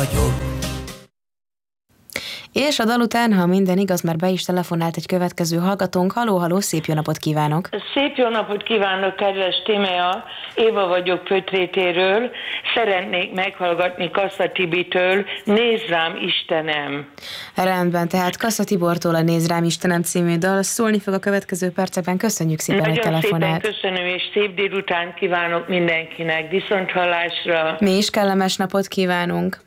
vagyok. És a dal után, ha minden igaz, már be is telefonált egy következő hallgatónk. Halló, halló, szép jó napot kívánok! Szép jó napot kívánok, kedves Tímea! Éva vagyok Pötrétéről. Szeretnék meghallgatni Kassa Tibitől Nézz rám, Istenem! Rendben, tehát Kassa Tibortól a Nézz rám, Istenem című dal szólni fog a következő percekben. Köszönjük szépen, hogy telefonált. Nagyon szépen köszönöm, és szép délután kívánok mindenkinek. Viszonthallásra! Mi is kellemes napot kívánunk!